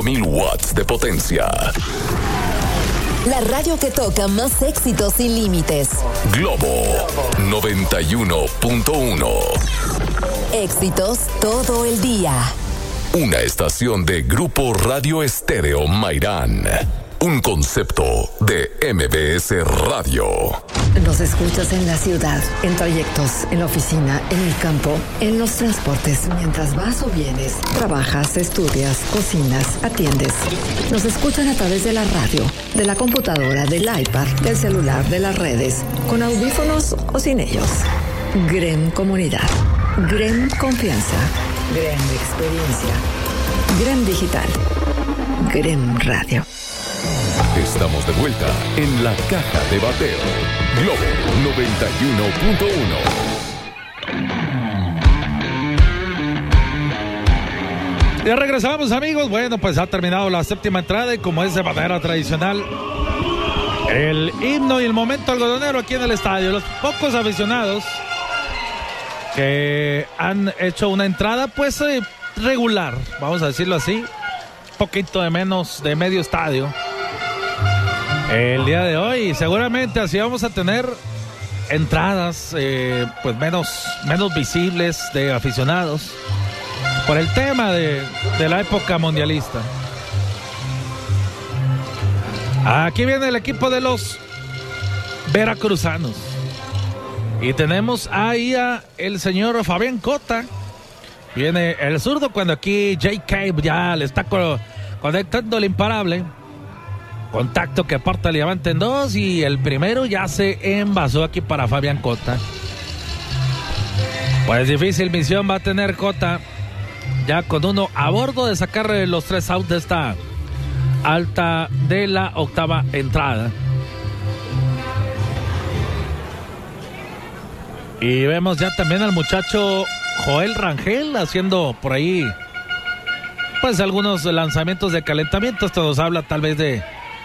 1000 watts de potencia. La radio que toca más éxitos sin límites. Globo 91.1. Éxitos todo el día. Una estación de Grupo Radio Estéreo Mairán. Un concepto de MBS Radio. Nos escuchas en la ciudad, en trayectos, en la oficina, en el campo, en los transportes, mientras vas o vienes, trabajas, estudias, cocinas, atiendes. Nos escuchan a través de la radio, de la computadora, del iPad, del celular, de las redes, con audífonos o sin ellos. GREM Comunidad, GREM Confianza, GREM Experiencia, GREM Digital, GREM Radio. Estamos de vuelta en la caja de bateo. Globo 91.1. Ya regresamos, amigos. Bueno, pues ha terminado la séptima entrada y como es de manera tradicional, el himno y el momento algodonero aquí en el estadio. Los pocos aficionados que han hecho una entrada, pues regular, vamos a decirlo así, un poquito de menos de medio estadio el día de hoy. Seguramente así vamos a tener entradas pues menos visibles de aficionados por el tema de la época mundialista. Aquí viene el equipo de los veracruzanos y tenemos ahí a el señor Fabián Cota. Viene el zurdo cuando aquí J.K. ya le está conectando el imparable. Contacto que aparta el diamante en dos y el primero ya se envasó aquí para Fabián Cota. Pues difícil misión va a tener Cota, ya con uno a bordo, de sacar los 3 outs de esta alta de la octava entrada. Y vemos ya también al muchacho Joel Rangel haciendo por ahí pues algunos lanzamientos de calentamiento. Esto nos habla tal vez de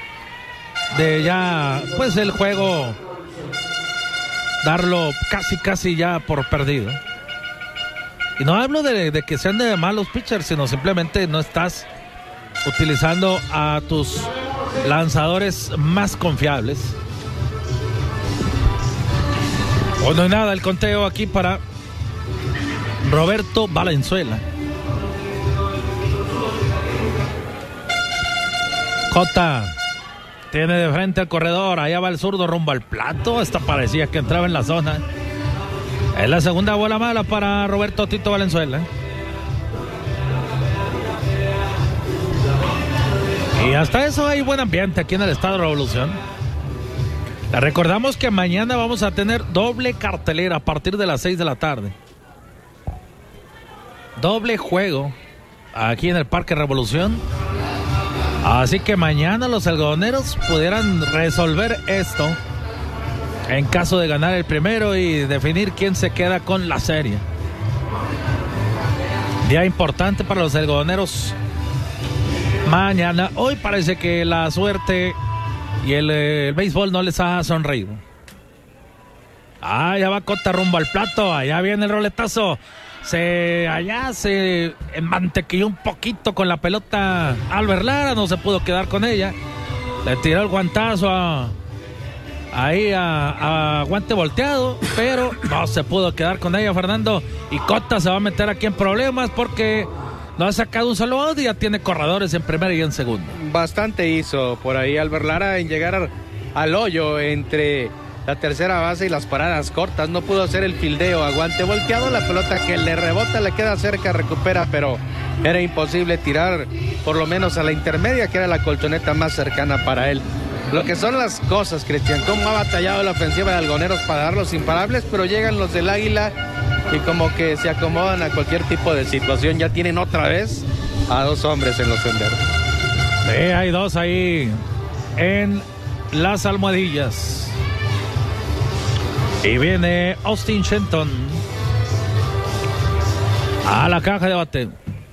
ya pues el juego darlo casi ya por perdido. Y no hablo de que sean de malos pitchers, sino simplemente no estás utilizando a tus lanzadores más confiables. Pues no hay nada, el conteo aquí para Roberto Valenzuela. Cota tiene de frente al corredor, allá va el zurdo rumbo al plato. Esta parecía que entraba en la zona. Es la segunda bola mala para Roberto Tito Valenzuela. Y hasta eso hay buen ambiente aquí en el Estadio Revolución. Le recordamos que mañana vamos a tener doble cartelera a partir de las 6 de la tarde. Doble juego aquí en el Parque Revolución. Así que mañana los algodoneros pudieran resolver esto en caso de ganar el primero y definir quién se queda con la serie. Día importante para los algodoneros mañana. Hoy parece que la suerte y el béisbol no les ha sonreído. Ya va Cota rumbo al plato. Allá viene el roletazo. Allá se mantequilló un poquito con la pelota Albert Lara, no se pudo quedar con ella. Le tiró el guantazo a guante volteado, pero no se pudo quedar con ella, Fernando. Y Cota se va a meter aquí en problemas porque no ha sacado un solo out y ya tiene corredores en primera y en segunda. Bastante hizo por ahí Albert Lara en llegar al hoyo entre la tercera base y las paradas cortas. No pudo hacer el fildeo a guante volteado. La pelota que le rebota le queda cerca, recupera, pero era imposible tirar por lo menos a la intermedia, que era la colchoneta más cercana para él. Lo que son las cosas, Cristian, cómo ha batallado la ofensiva de Algoneros para dar los imparables, pero llegan los del Águila y como que se acomodan a cualquier tipo de situación. Ya tienen otra vez a 2 hombres en los senderos. Sí, hay 2 ahí en las almohadillas. Y viene Austin Shenton a la caja de bate.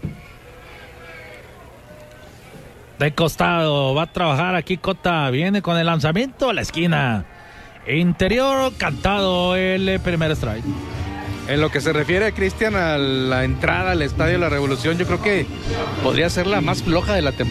De costado va a trabajar aquí Cota. Viene con el lanzamiento a la esquina interior, cantado el primer strike. En lo que se refiere, Cristian, a la entrada al Estadio de la Revolución, yo creo que podría ser la más floja de la temporada.